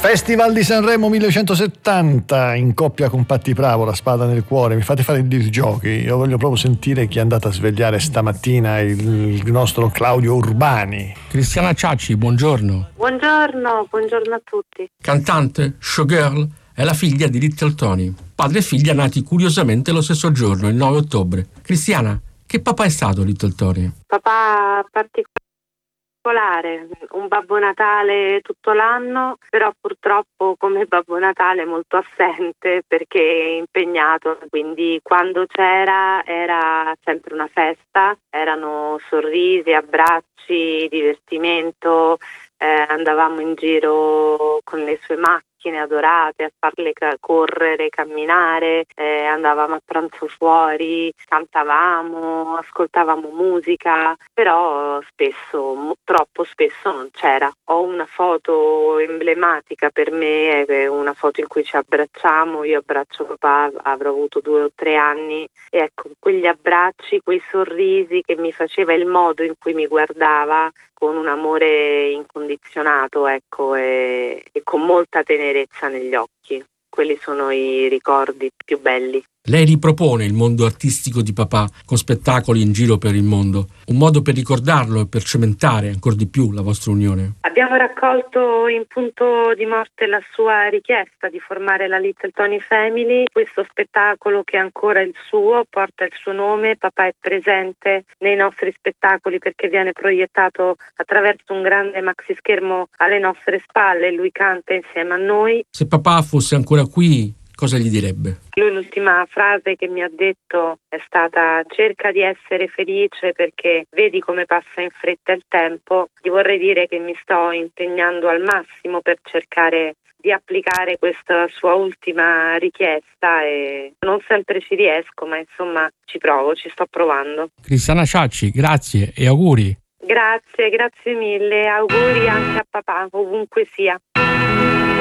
Festival di Sanremo 1970, in coppia con Patti Bravo, La spada nel cuore. Mi fate fare i disgiochi. Io voglio proprio sentire chi è andato a svegliare stamattina il nostro Claudio Urbani. Cristiana Ciacci, buongiorno. Buongiorno a tutti. Cantante, showgirl, è la figlia di Little Tony. Padre e figlia nati curiosamente lo stesso giorno, il 9 ottobre. Cristiana, che papà è stato Little Tony? Papà particolare, un Babbo Natale tutto l'anno, però purtroppo come Babbo Natale molto assente perché è impegnato, quindi quando c'era era sempre una festa, erano sorrisi, abbracci, divertimento, andavamo in giro con le sue macchine adorate a farle correre, camminare, andavamo a pranzo fuori, cantavamo, ascoltavamo musica, però spesso, troppo spesso non c'era. Ho una foto emblematica per me, è una foto in cui ci abbracciamo, io abbraccio papà, avrò avuto 2 o 3 anni e ecco, quegli abbracci, quei sorrisi che mi faceva, il modo in cui mi guardava con un amore incondizionato, ecco, e con molta tenerezza negli occhi. Quelli sono i ricordi più belli. Lei ripropone il mondo artistico di papà con spettacoli in giro per il mondo, un modo per ricordarlo e per cementare ancora di più la vostra unione. Abbiamo raccolto in punto di morte la sua richiesta di formare la Little Tony Family. Questo spettacolo, che è ancora il suo, porta il suo nome. Papà è presente nei nostri spettacoli perché viene proiettato attraverso un grande maxi schermo alle nostre spalle. Lui canta insieme a noi. Se papà fosse ancora qui, cosa gli direbbe? Lui l'ultima frase che mi ha detto è stata: cerca di essere felice perché vedi come passa in fretta il tempo. Gli vorrei dire che mi sto impegnando al massimo per cercare di applicare questa sua ultima richiesta e non sempre ci riesco, ma insomma ci provo, ci sto provando. Cristiana Ciacci, grazie e auguri. Grazie mille, auguri anche a papà, ovunque sia.